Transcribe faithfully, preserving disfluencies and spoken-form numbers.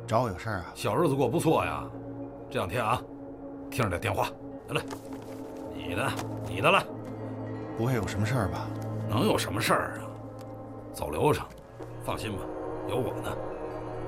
找我有事儿啊？ 小日子过不错呀，这两天啊，听着点电话，来来，你的你的来， 不会有什么事儿吧？ 能有什么事儿啊？走流程，放心吧，有我呢。